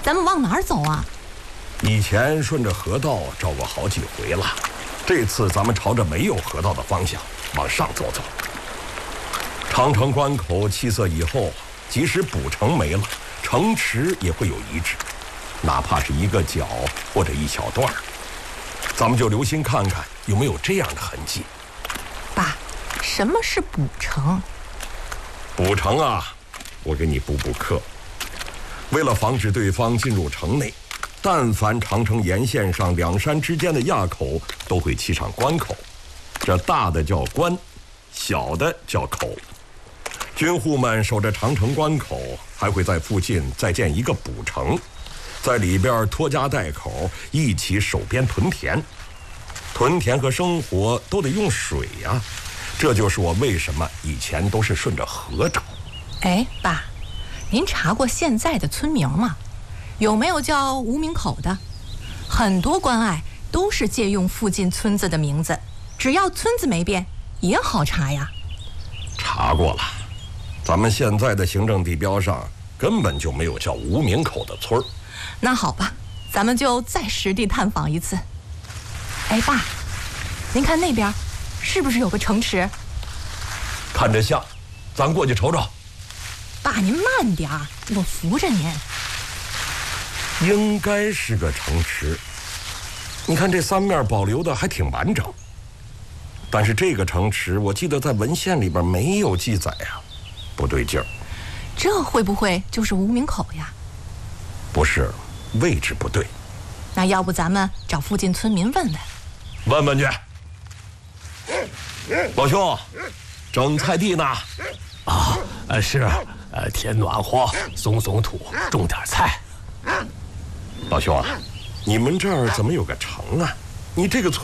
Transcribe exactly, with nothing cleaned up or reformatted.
咱们往哪儿走啊？ 以前顺着河道照过好几回了，这次咱们朝着没有河道的方向往上走走。长城关口气塞以后，即使补城没了，城池也会有遗址，哪怕是一个角或者一小段，咱们就留心看看有没有这样的痕迹。 爸，什么是补城？ 补城啊，我给你补补课。为了防止对方进入城内，但凡长城沿线上两山之间的垭口都会砌上关口，这大的叫关，小的叫口。军户们守着长城关口，还会在附近再建一个补城，在里边拖家带口一起守边屯田。屯田和生活都得用水呀、啊，这就是我为什么以前都是顺着河找。 哎，爸，您查过现在的村名吗？有没有叫无名口的？很多关隘都是借用附近村子的名字，只要村子没变，也好查呀。 查过了，咱们现在的行政地标上根本就没有叫无名口的村儿。 那好吧，咱们就再实地探访一次。哎，爸，您看那边是不是有个城池？ 看着像，咱过去瞅瞅。 爸，您慢点儿，我扶着您。 应该是个城池，你看这三面保留的还挺完整。但是这个城池我记得在文献里边没有记载呀、啊，不对劲儿。 这会不会就是无名口呀？ 不是，位置不对。 那要不咱们找附近村民问问。 问问去。老兄，整菜地呢？ 啊，呃是，呃天暖和，松松土，种点菜。 老兄啊，你们这儿怎么有个城啊？你这个村